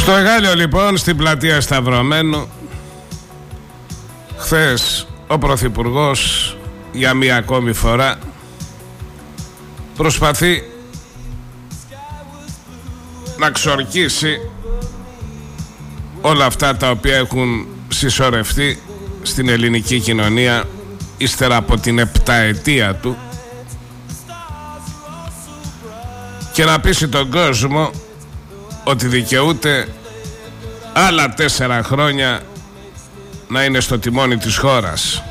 Στο Εγάλεο λοιπόν, στην πλατεία Σταυρωμένου, χθες ο Πρωθυπουργός για μία ακόμη φορά προσπαθεί να ξορκίσει όλα αυτά τα οποία έχουν συσσωρευτεί στην ελληνική κοινωνία ύστερα από την επταετία του και να πείσει τον κόσμο ότι δικαιούται άλλα 4 χρόνια να είναι στο τιμόνι της χώρας.